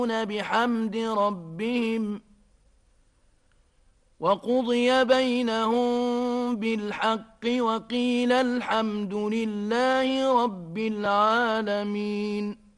بحمد ربهم وقضي بينهم بالحق وقيل الحمد لله رب العالمين.